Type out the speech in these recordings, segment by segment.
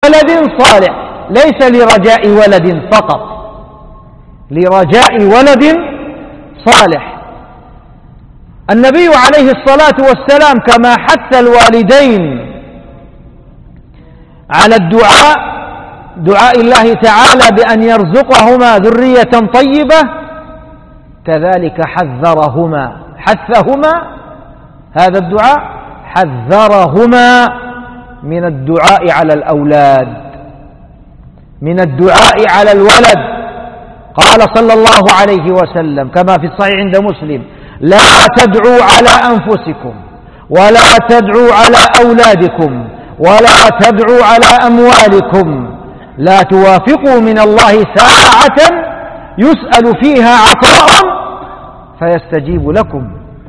ولد صالح، ليس لرجاء ولد فقط، لرجاء ولد صالح. النبي عليه الصلاة والسلام كما حث الوالدين على الدعاء، دعاء الله تعالى بأن يرزقهما ذرية طيبة، كذلك حثهما هذا الدعاء، حذرهما من الدعاء على الأولاد، من الدعاء على الولد. قال صلى الله عليه وسلم كما في الصحيح عند مسلم: لا تدعوا على أنفسكم ولا تدعوا على أولادكم ولا تدعوا على أموالكم، لا توافقوا من الله ساعة يسأل فيها عطاء فيستجيب لكم.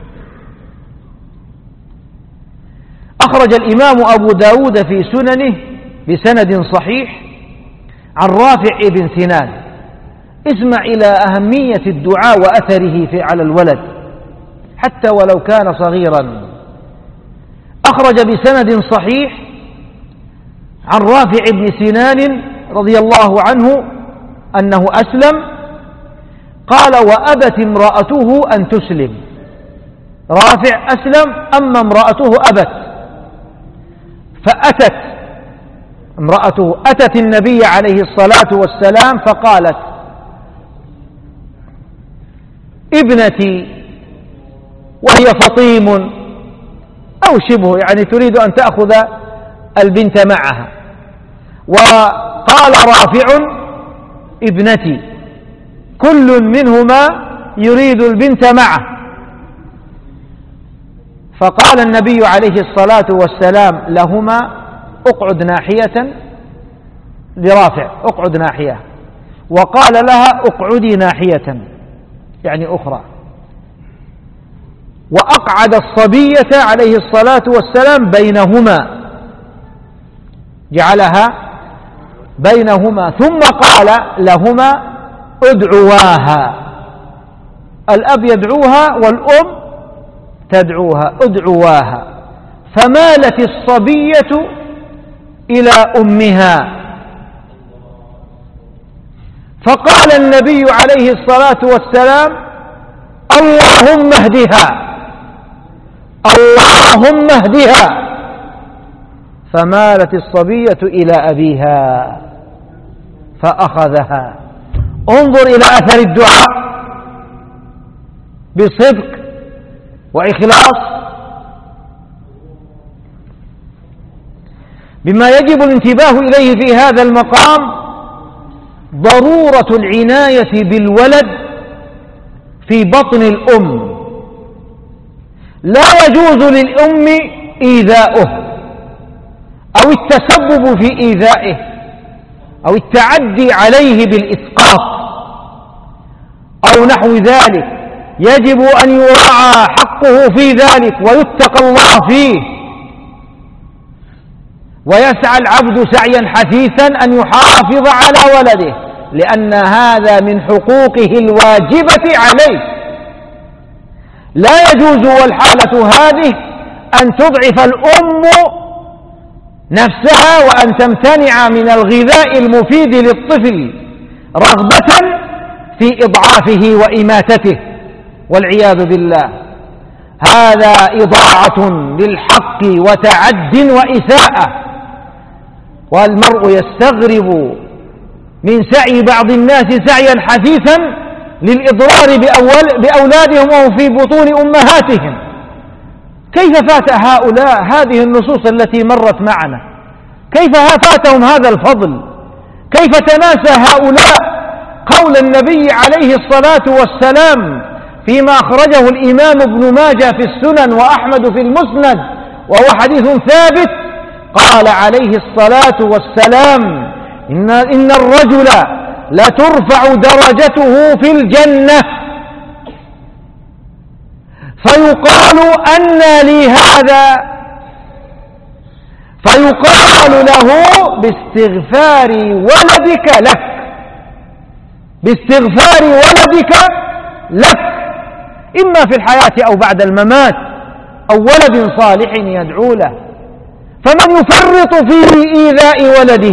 أخرج الإمام أبو داود في سننه بسند صحيح عن رافع بن سنان. اسمع إلى أهمية الدعاء وأثره على الولد حتى ولو كان صغيرا. أخرج بسند صحيح عن رافع بن سنان رضي الله عنه أنه أسلم، قال: وأبت امرأته أن تسلم. رافع أسلم، أما امرأته أبت، فأتت امرأته، أتت النبي عليه الصلاة والسلام فقالت: ابنتي، وهي فطيم أو شبه، يعني تريد أن تأخذ البنت معها. وقال رافع: ابنتي، كل منهما يريد البنت معه. فقال النبي عليه الصلاة والسلام لهما: اقعد ناحية، لرافع اقعد ناحية، وقال لها: اقعدي ناحية، يعني أخرى. وأقعد الصبية عليه الصلاة والسلام بينهما، جعلها بينهما، ثم قال لهما: ادعواها. الأب يدعوها والأم تدعوها، ادعواها. فمالت الصبية إلى أمها، فقال النبي عليه الصلاة والسلام: اللهم اهدها، اللهم اهدها. فمالت الصبية إلى أبيها فأخذها. انظر إلى أثر الدعاء بصدق وإخلاص، بما يجب الانتباه إليه في هذا المقام ضرورة العناية بالولد في بطن الأم. لا يجوز للأم إيذاؤه أو التسبب في إيذائه أو التعدي عليه بالإسقاط أو نحو ذلك. يجب أن يراعى حقه في ذلك ويتقى الله فيه، ويسعى العبد سعيا حثيثا أن يحافظ على ولده، لأن هذا من حقوقه الواجبة عليه. لا يجوز والحالة هذه أن تضعف الأم نفسها وأن تمتنع من الغذاء المفيد للطفل رغبة في إضعافه وإماتته والعياذ بالله. هذا إضاعة للحق وتعد وإساءة، والمرء يستغرب من سعي بعض الناس سعيا حثيثا للإضرار بأولادهم وهم في بطون أمهاتهم. كيف فات هؤلاء هذه النصوص التي مرت معنا؟ كيف فاتهم هذا الفضل؟ كيف تناسى هؤلاء قول النبي عليه الصلاة والسلام فيما أخرجه الإمام ابن ماجه في السنن وأحمد في المسند وهو حديث ثابت؟ قال عليه الصلاة والسلام: إن الرجل لترفع درجته في الجنة فيقال: أنى لي هذا؟ فيقال له: باستغفار ولدك لك، باستغفار ولدك لك، إما في الحياة أو بعد الممات، أو ولد صالح يدعو له. فمن يفرط في إيذاء ولده